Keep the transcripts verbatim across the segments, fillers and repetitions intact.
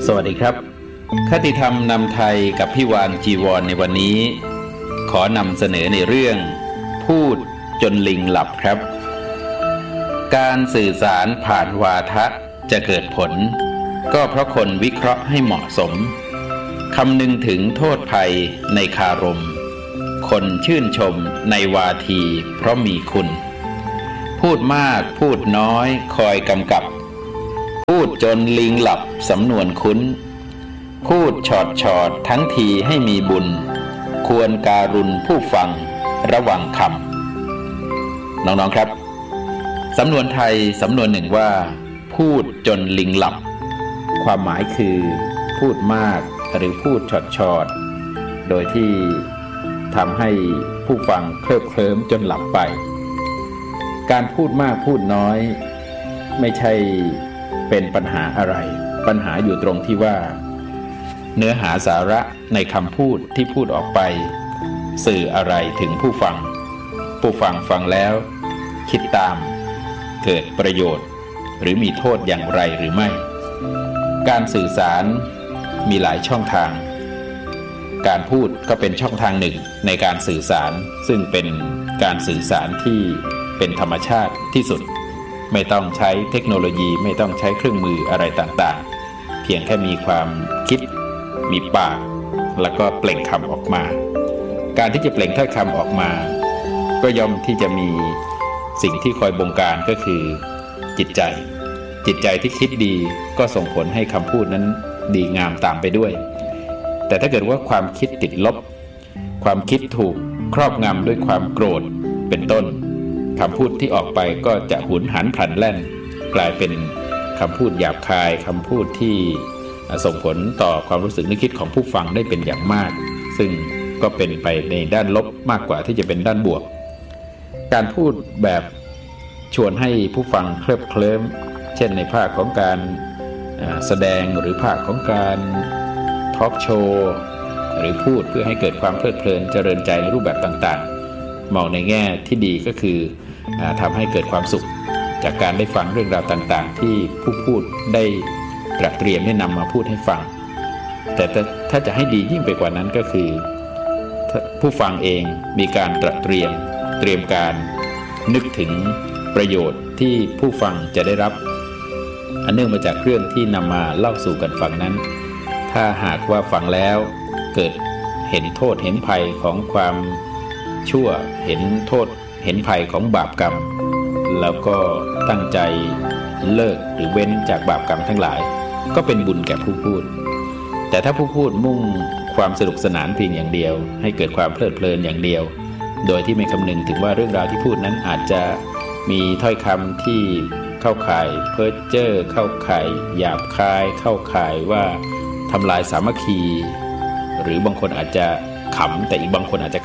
วัสดีครับคติธรรมนำไทยกับพี่วานจีวรในวันนี้ขอนำเสนอในเรื่องพูดจนลิงหลับครับการสื่อสารผ่านวาทะจะเกิดผลก็เพราะคนวิเคราะห์ให้เหมาะสมคำนึงถึงโทษภัยในคารมคนชื่นชมในวาทีเพราะมีคุณพูดมากพูดน้อยคอยกำกับพูดจนลิงหลับสำนวนคุ้นพูดชอดชอดทั้งทีให้มีบุญควรการุณผู้ฟังระวังคำน้องๆครับสำนวนไทยสำนวนหนึ่งว่าพูดจนลิงหลับความหมายคือพูดมากหรือพูดชอดชอดโดยที่ทำให้ผู้ฟังเคลิบเคลิ้มจนหลับไปการพูดมากพูดน้อยไม่ใช่เป็นปัญหาอะไรปัญหาอยู่ตรงที่ว่าเนื้อหาสาระในคำพูดที่พูดออกไปสื่ออะไรถึงผู้ฟังผู้ฟังฟังแล้วคิดตามเกิดประโยชน์หรือมีโทษอย่างไรหรือไม่การสื่อสารมีหลายช่องทางการพูดก็เป็นช่องทางหนึ่งในการสื่อสารซึ่งเป็นการสื่อสารที่เป็นธรรมชาติที่สุดไม่ต้องใช้เทคโนโลยีไม่ต้องใช้เครื่องมืออะไรต่างๆเพียงแค่มีความคิดมีปากแล้วก็เปล่งคำออกมาการที่จะเปล่งถ้อยคำออกมาก็ย่อมที่จะมีสิ่งที่คอยบงการก็คือจิตใจจิตใจที่คิดดีก็ส่งผลให้คำพูดนั้นดีงามตามไปด้วยแต่ถ้าเกิดว่าความคิดติดลบความคิดถูกครอบงำด้วยความโกรธเป็นต้นคำพูดที่ออกไปก็จะหุนหันพลันแล่นกลายเป็นคำพูดหยาบคายคำพูดที่ส่งผลต่อความรู้สึกนึกคิดของผู้ฟังได้เป็นอย่างมากซึ่งก็เป็นไปในด้านลบมากกว่าที่จะเป็นด้านบวกการพูดแบบชวนให้ผู้ฟังเคลิบเคลิ้มเช่นในภาคของการแสดงหรือภาคของการทอล์กโชว์หรือพูดเพื่อให้เกิดความเพลิดเพลินเจริญใจในรูปแบบต่างๆมองในแง่ที่ดีก็คือทำให้เกิดความสุขจากการได้ฟังเรื่องราวต่างๆที่ผู้พูดได้ตระเตรียมได้นำมาพูดให้ฟังแต่ถ้าจะให้ดียิ่งไปกว่านั้นก็คือผู้ฟังเองมีการตระเตรียมเตรียมการนึกถึงประโยชน์ที่ผู้ฟังจะได้รับอันเนื่องมาจากเรื่องที่นำมาเล่าสู่กันฟังนั้นถ้าหากว่าฟังแล้วเกิดเห็นโทษเห็นภัยของความชั่วเห็นโทษเห็นภัยของบาปกรรมแล้วก็ตั้งใจเลิกหรือเว้นจากบาปกรรมทั้งหลายก็เป็นบุญแก่ผู้พูดแต่ถ้าผู้พูดมุ่งความสนุกสนานเพียงอย่างเดียวให้เกิดความเพลิดเพลินอย่างเดียวโดยที่ไม่คำนึงถึงว่าเรื่องราวที่พูดนั้นอาจจะมีถ้อยคำที่เข้าข่ายเพ้อเจ้อเข้าข่ายหยาบคายเข้าข่ายว่าทำลายสามัคคีหรือบางคนอาจจะขำแต่อีกบางคนอาจจะ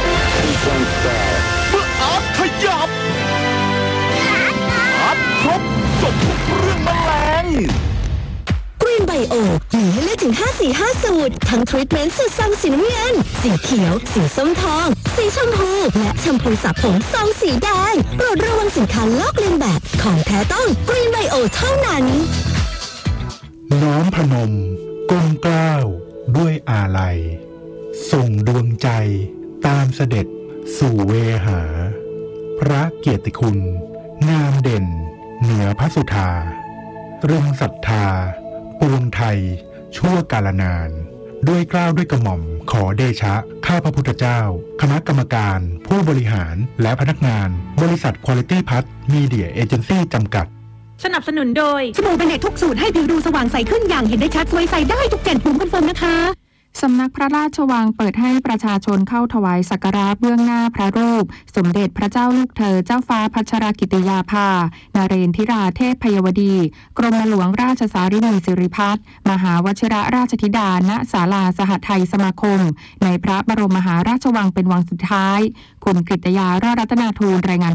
เมื่ออาร์ตขยับอาร์ตครบจบทุกเรื่องแมลงกรีนไบโอมีให้เลือกถึงห้าสีห้าสูตรทั้งทรีทเมนต์สูตรซองสีน้ำเงินสีเขียวสีส้มทองสีชมพูและแชมพูสระผมซองสีแดงโปรดระวังสินค้าลอกเลียนแบบของแท้ต้องกรีนไบโอเท่านั้นน้อมพนมก้มเกล้าด้วยอาลัยส่งดวงใจตามเสด็จสู่เวหาพระเกียรติคุณงามเด่นเหนือพระสุธาเรื่องศรัทธาปวงไทยชั่วกาลนานด้วยเกล้าด้วยกระหม่อมขอเดชะข้าพระพุทธเจ้าคณะกรรมการผู้บริหารและพนักงานบริษัทควอลิตี้พัฒน์มีเดียเอเจนซี่จำกัดสนับสนุนโดยสบู่เป็นเด็กทุกสูตรให้ผิวดูสว่างใสขึ้นอย่างเห็นได้ชัดสวยใสได้ทุกแก่นภูมิคอนเฟิร์มนะคะสำนักพระราชวังเปิดให้ประชาชนเข้าถวายสักการะเบื้องหน้าพระรูปสมเด็จพระเจ้าลูกเธอเจ้าฟ้าพัชรกิติยาภานเรนทิราเทพพยวดีกรมหลวงราชสารินีสิริพัฒน์มหาวชิรราชธิดาณศาลาสหไทยสมาคมในพระบรมมหาราชวังเป็นวังสุดท้ายคุณกฤตยารอดรัตนาทูลรายงานค่ะ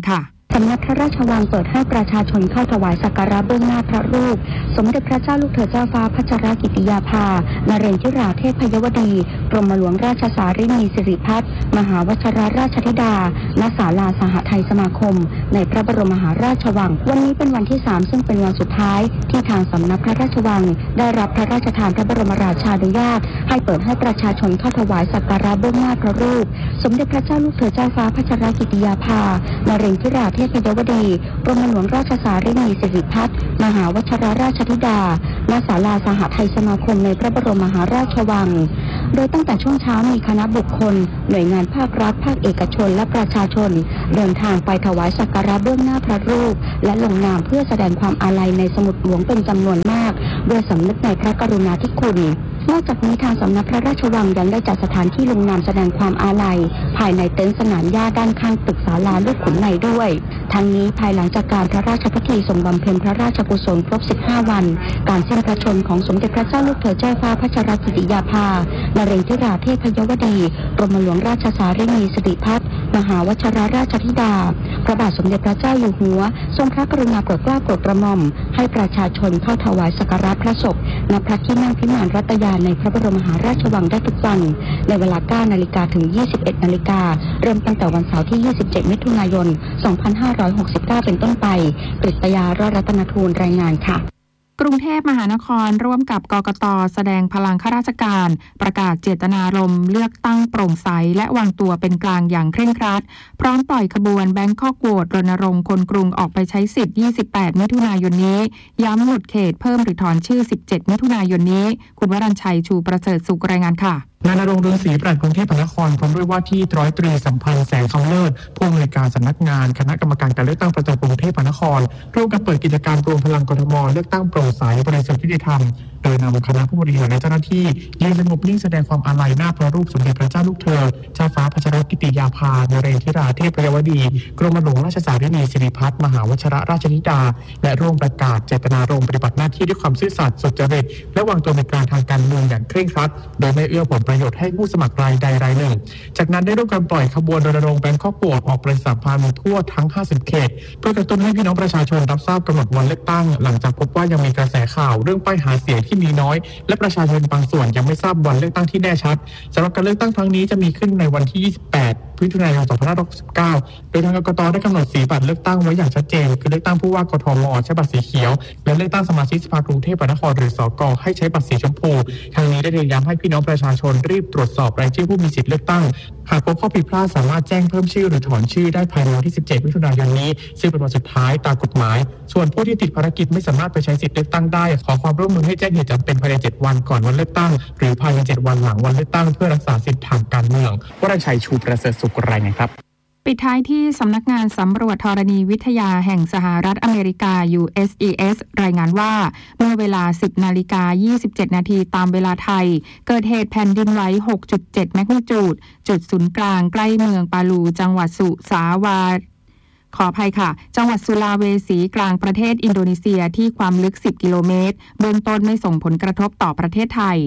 สำนักพระราชวังเปิดให้ประชาชนเข้าถวายสักการะเบื้องหน้าพระรูปสมเด็จพระเจ้าลูกเธอเจ้าฟ้าพัชรกิติยาภานเรนทิราเทพยวดีกรมหลวงราชสารินีสิริพัฒน์มหาวชิรราชธิดาณศาลาสหไทยสมาคมในพระบรมมหาราชวังวันนี้เป็นวันที่สามซึ่งเป็นวันสุดท้ายที่ทางสำนักพระราชวังได้รับพระราชทานพระบรมราชานุญาตให้เปิดให้ประชาชนเข้าถวายสักการะเบื้องหน้าพระรูปสมเด็จพระเจ้าลูกเธอเจ้าฟ้าพัชรกิติยาภานเรนทิราเทพยวดีกรมหลวงราชสารินีสิริพัฒน์มหาวชิรราชธิดาณศาลาสหไทยสมาคมในพระบรมมหาราชวังโดยตั้งแต่ช่วงเช้ามีคณะบุคคลหน่วยงานภาครัฐภาคเอกชนและประชาชนเดินทางไปถวายสักการะเบื้องหน้าพระรูปและลงนามเพื่อแสดงความอาลัยในสมุดหลวงเป็นจำนวนมากโดยสำนึกในพระกรุณาธิคุณนอกจากนี้ทางสำนักพระราชวังยังได้จัดสถานที่ลงนามแสดงความอาลัยภายในเต็นท์สนามหญ้าด้านข้างตึกศาลาลูกขุนในด้วยทั้งนี้ภายหลังจากการพระราชพิธีทรงบำเพ็ญพระราชกุศลครบสิบห้าวันการสิ้นพระชนม์ของสมเด็จพระเจ้าลูกเธอเจ้าฟ้าพัชรกิติยาภานเรนทิราเทพยวดีกรมหลวงราชสารินีสิริพัฒน์มหาวชิรราชธิดาพระบาทสมเด็จพระเจ้าอยู่หัวทรงพระกรุณาโปรดเกล้าโปรดกระหม่อมให้ประชาชนเข้าถวายสักการะพระศพณพระที่นั่งพิมานรัตยาในพระบรมมหาราชวังได้ทุกวันในเวลา เก้านาฬิกา ถึง ยี่สิบเอ็ดนาฬิกาเริ่มตั้งแต่วันเสาร์ที่ ยี่สิบเจ็ดมิถุนายน สองพันห้าร้อยหกสิบเก้า เป็นต้นไปกฤษยารอดรัตนทูลรายงานค่ะกรุงเทพมหานครร่วมกับกกต.แสดงพลังข้าราชการประกาศเจตนารมณ์เลือกตั้งโปร่งใสและวางตัวเป็นกลางอย่างเคร่งครัดพร้อมปล่อยขบวนแบงคอกโหวตรณรงค์คนกรุงออกไปใช้สิทธิ์ยี่สิบแปดมิถุนายนนี้ย้ำหมดเขตเพิ่มหรือถอนชื่อสิบเจ็ดมิถุนายนนี้คุณวรัญชัยชูประเสริฐสุขรายงานค่ะนายณรงค์ เรืองศรีปลัดกรุงเทพมหานครพร้อมด้วยว่าที่ร้อยตรีสัมพันธ์แสงคำเลิศผู้อำนวยการสำนักงานคณะกรรมการการเลือกตั้งประจำกรุงเทพมหานครร่วมกันเปิดกิจกรรมรวมพลังกทมเลือกตั้งโปร่งใสบริสุทธิ์ยุติธรรมโดยนำคณะผู้บริหารและเจ้าหน้าที่ยืนสงบนิ่งแสดงความอาลัยหน้าพระรูปสมเด็จพระเจ้าลูกเธอเจ้าฟ้าพัชรกิติยาภานเรนทิราเทพยวดีกรมหลวงราชสารินีสิริพัฒน์มหาวชิรราชธิดาและร่วมประกาศเจตนารมณ์ปฏิบัติหน้าที่ด้วยความซื่อสัตย์สุจริตและวางตัวเป็นกลางทางการเมืองอย่างเคร่งครัดโดยไม่เอื้อผลประโยชน์ให้ผู้สมัครรายใดรายหนึ่งจากนั้นได้ร่วมกันปล่อยขบวนรณรงค์แบงคอกโหวตออกประชาสัมพันธ์ทั่วทั้งห้าสิบเขตเพื่อกระตุ้นให้พี่น้องประชาชนรับทราบกำหนดวันเลือกตั้งหลังจากพบว่ายังมีกระแสข่าวเรื่องป้ายหาเสียงที่มีน้อยและประชาชนบางส่วนยังไม่ทราบวันเลือกตั้งที่แน่ชัดสำหรับการเลือกตั้งครั้งนี้จะมีขึ้นในวันที่ยี่สิบแปดมิถุนายนสองพันห้าร้อยหกสิบเก้าโดยทางกกต.ได้กำหนดสีบัตรเลือกตั้งไว้อย่างชัดเจนคือเลือกตั้งผู้ว่ากทม.ใช้บัตรสีเขียวและเลือกตั้งสมาชิกสภากรุงเทพมหานครหรือสก.ให้ใช้บัตรสีชมพูทางนี้ได้เน้นย้ำให้พี่น้องประชาชนรีบตรวจสอบรายชื่อผู้มีสิทธิเลือกตั้งหากพบข้อผิดพลาดสามารถแจ้งเพิ่มชื่อหรือถอนชื่อได้ภายในวันที่สิบเจ็ดมิถุนายนนี้ซึ่งเป็นวันสุดท้ายตามกฎหมายส่วนผู้ที่ติดภารกิจไม่สามารถไปใช้สิทธิเลือกตั้งได้ขอความร่วมมือให้แจ้งเหตุจำเป็นภายในเจ็ดวันก่อนวันเลือกตั้งหรือภายในเจ็ดวันหลังวันเลือกตั้งเพื่อรักษาสิทธิทางการเมืองวรชัยชูประเสริฐสุขรายงานครับปิดท้ายที่สำนักงานสำรวจธรณีวิทยาแห่งสหรัฐอเมริกา ยู เอส อี เอส รายงานว่าเมื่อเวลา สิบนาฬิกายี่สิบเจ็ดนาทีตามเวลาไทยเกิดเหตุแผ่นดินไหว หกจุดเจ็ด แมกนิจูดจุดศูนย์กลางใกล้เมืองปาลูจังหวัดสุสาวาขออภัยค่ะจังหวัดสุลาเวสีกลางประเทศอินโดนีเซียที่ความลึกสิบกิโลเมตรเบื้องต้นไม่ส่งผลกระทบต่อประเทศไทย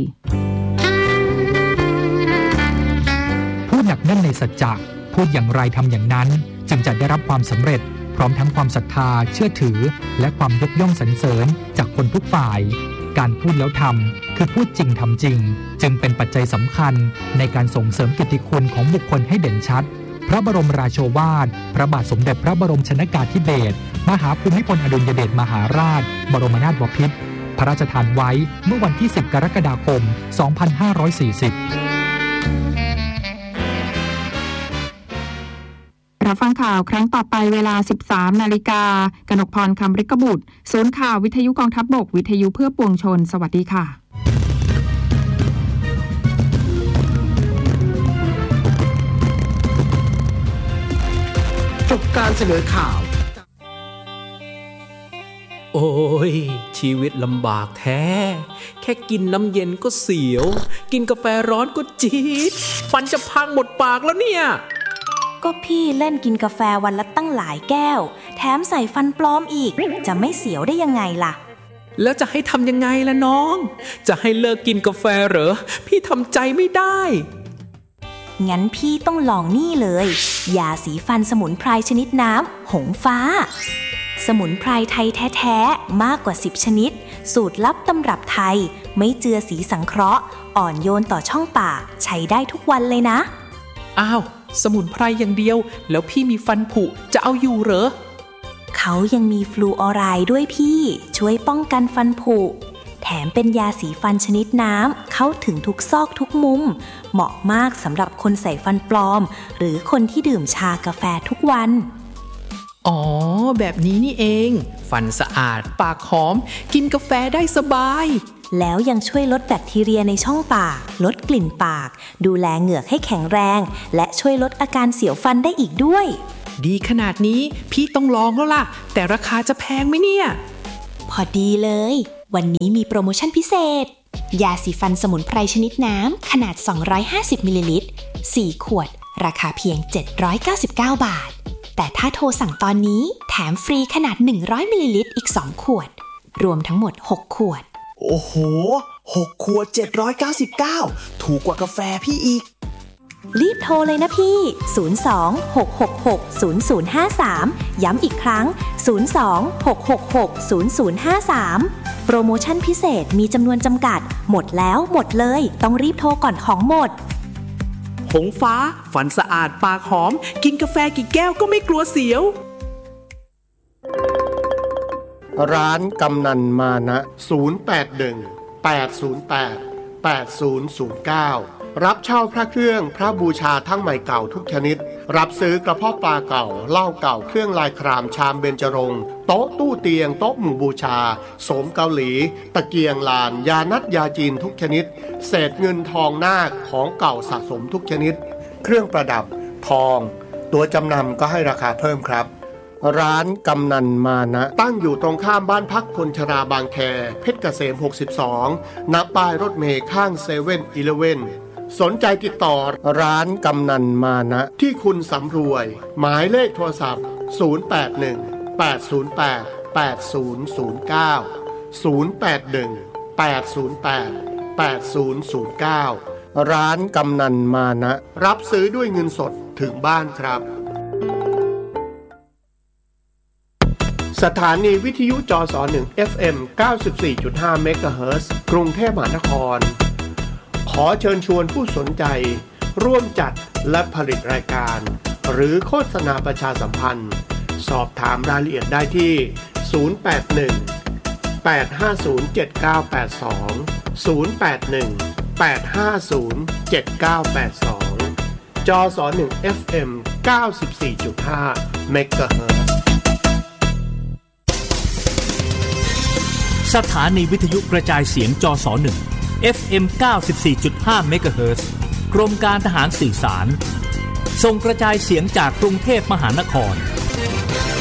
พูดหนักแน่นในสัจจะพูดอย่างไรทำอย่างนั้นจึงจะได้รับความสำเร็จพร้อมทั้งความศรัทธาเชื่อถือและความยกย่องสรรเสริญจากคนทุกฝ่ายการพูดแล้วทำคือพูดจริงทำจริงจึงเป็นปัจจัยสำคัญในการส่งเสริมเกียรติคุณของบุคคลให้เด่นชัดพระบรมราโชวาทพระบาทสมเด็จพระบรมชนกาธิเบศรมหาภูมิพลอดุลยเดชมหาราชบรมนาถบพิตรพระราชทานไว้เมื่อวันที่สิบกรกฎาคมสองพันห้าร้อยสี่สิบรับฟังข่าวครั้งต่อไปเวลา สิบสามนาฬิกากนกพรคำฤกบุตรศูนย์ข่าววิทยุกองทัพบกวิทยุเพื่อปวงชนสวัสดีค่ะจบการเสนอข่าวโอ้ยชีวิตลำบากแท้แค่กินน้ำเย็นก็เสียวกินกาแฟร้อนก็จี๊ดฟันจะพังหมดปากแล้วเนี่ยก็พี่เล่นกินกาแฟวันละตั้งหลายแก้วแถมใส่ฟันปลอมอีกจะไม่เสียวได้ยังไงล่ะแล้วจะให้ทำยังไงล่ะน้องจะให้เลิกกินกาแฟเหรอพี่ทำใจไม่ได้งั้นพี่ต้องลองนี่เลยยาสีฟันสมุนไพรชนิดน้ำหงฟ้าสมุนไพรไทยแท้ๆมากกว่าสิบชนิดสูตรลับตำรับไทยไม่เจือสีสังเคราะห์อ่อนโยนต่อช่องปากใช้ได้ทุกวันเลยนะอ้าวสมุนไพรอย่างเดียวแล้วพี่มีฟันผุจะเอาอยู่เหรอเขายังมีฟลูออไรด์ด้วยพี่ช่วยป้องกันฟันผุแถมเป็นยาสีฟันชนิดน้ำเข้าถึงทุกซอกทุกมุมเหมาะมากสำหรับคนใส่ฟันปลอมหรือคนที่ดื่มชากาแฟทุกวันอ๋อแบบนี้นี่เองฟันสะอาดปากหอมกินกาแฟได้สบายแล้วยังช่วยลดแบคทีเรียในช่องปากลดกลิ่นปากดูแลเหงือกให้แข็งแรงและช่วยลดอาการเสียวฟันได้อีกด้วยดีขนาดนี้พี่ต้องลองแล้วล่ะแต่ราคาจะแพงไหมเนี่ยพอดีเลยวันนี้มีโปรโมชั่นพิเศษยาสีฟันสมุนไพรชนิดน้ำขนาดสองร้อยห้าสิบมิลลิลิตรสี่ขวดราคาเพียงเจ็ดร้อยเก้าสิบเก้าบาทแต่ถ้าโทรสั่งตอนนี้แถมฟรีขนาดหนึ่งร้อยมิลลิลิตรอีกสองขวดรวมทั้งหมดหกขวดโอ้โหหกขวดเจ็ดร้อยเก้าสิบเก้าถูกกว่ากาแฟพี่อีกรีบโทรเลยนะพี่ศูนย์ สอง หก หก หก ศูนย์ ศูนย์ ห้า สามย้ำอีกครั้งศูนย์ สอง หก หก หก ศูนย์ ศูนย์ ห้า สามโปรโมชั่นพิเศษมีจำนวนจำกัดหมดแล้วหมดเลยต้องรีบโทรก่อนของหมดหงฟ้าฟันสะอาดปากหอมกินกาแฟกี่แก้วก็ไม่กลัวเสียวร้านกำนันมานะศูนย์ แปด หนึ่ง แปด ศูนย์ แปด แปด ศูนย์ ศูนย์ เก้ารับเช่าพระเครื่องพระบูชาทั้งใหม่เก่าทุกชนิดรับซื้อกระเพาะปลาเก่าเหล้าเก่าเครื่องลายครามชามเบญจรงค์โต๊ะตู้เตียงโต๊ะหมู่บูชาโสมเกาหลีตะเกียงลานยานัดยาจีนทุกชนิดเศษเงินทองนาคของเก่าสะสมทุกชนิดเครื่องประดับทองตัวจำนำก็ให้ราคาเพิ่มครับร้านกำนันมานะตั้งอยู่ตรงข้ามบ้านพักคนชราบางแคเพชรเกษมหกสิบสองณป้ายรถเมล์ข้างเซเว่นอีเลฟเว่นสนใจติดต่อร้านกำนันมานะที่คุณสำรวยหมายเลขโทรศัพท์ศูนย์ แปด หนึ่ง แปด ศูนย์ แปด แปด ศูนย์ ศูนย์ เก้า ศูนย์ แปด หนึ่ง แปด ศูนย์ แปด แปด ศูนย์ ศูนย์ เก้าร้านกำนันมานะรับซื้อด้วยเงินสดถึงบ้านครับสถานีวิทยุจสหนึ่ง เอฟ เอ็ม เก้าสิบสี่จุดห้า เมกะเฮิรตซ์กรุงเทพมหานครขอเชิญชวนผู้สนใจร่วมจัดและผลิตรายการหรือโฆษณาประชาสัมพันธ์สอบถามรายละเอียดได้ที่ศูนย์ แปด หนึ่ง แปด ห้า ศูนย์ เจ็ด เก้า แปด สอง ศูนย์ แปด หนึ่ง แปด ห้า ศูนย์ เจ็ด เก้า แปด สองจสหนึ่ง เอฟ เอ็ม เก้าสิบสี่จุดห้า เมกะเฮิรตซ์สถานีวิทยุกระจายเสียงจสหนึ่ง เอฟ เอ็ม เก้าสิบสี่จุดห้า เมกะเฮิรตซ์กรมการทหารสื่อสารส่งกระจายเสียงจากกรุงเทพมหานคร